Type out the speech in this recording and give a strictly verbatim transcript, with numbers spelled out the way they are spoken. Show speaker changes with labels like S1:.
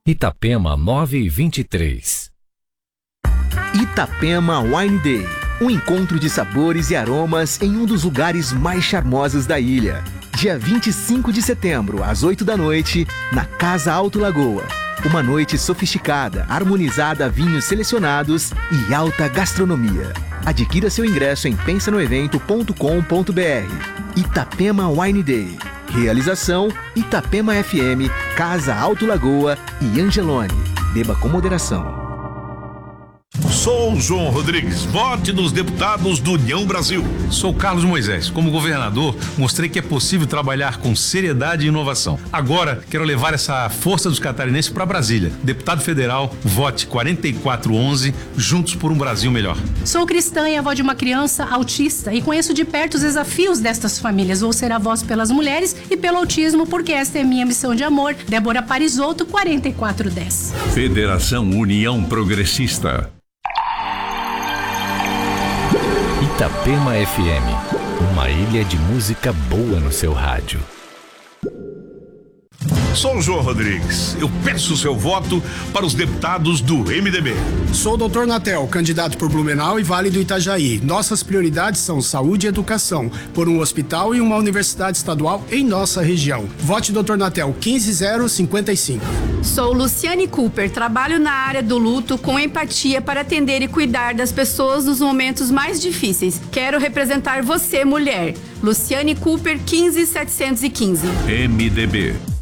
S1: Itapema nove e vinte e três.
S2: Itapema Wine Day, um encontro de sabores e aromas em um dos lugares mais charmosos da ilha. Dia vinte e cinco de setembro, às oito da noite, na Casa Alto Lagoa. Uma noite sofisticada, harmonizada a vinhos selecionados e alta gastronomia. Adquira seu ingresso em pensa no evento ponto com ponto b r. Itapema Wine Day. Realização Itapema F M, Casa Alto Lagoa e Angelone. Beba com moderação.
S3: Sou o João Rodrigues, vote nos deputados do União Brasil.
S4: Sou Carlos Moisés. Como governador, mostrei que é possível trabalhar com seriedade e inovação. Agora, quero levar essa força dos catarinenses para Brasília. Deputado federal, vote quarenta e quatro onze, juntos por um Brasil melhor.
S5: Sou cristã e avó de uma criança autista e conheço de perto os desafios destas famílias. Vou ser a voz pelas mulheres e pelo autismo, porque esta é minha missão de amor. Débora Parisotto, quarenta e quatro dez.
S6: Federação União Progressista.
S1: Itapema F M, uma ilha de música boa no seu rádio.
S3: Sou o João Rodrigues. Eu peço o seu voto para os deputados do M D B.
S7: Sou o doutor Natel, candidato por Blumenau e Vale do Itajaí. Nossas prioridades são saúde e educação, por um hospital e uma universidade estadual em nossa região. Vote doutor Natel, quinze zero cinquenta e cinco.
S8: Sou Luciane Cooper, trabalho na área do luto com empatia para atender e cuidar das pessoas nos momentos mais difíceis. Quero representar você, mulher. Luciane Cooper, quinze setecentos e quinze.
S6: M D B.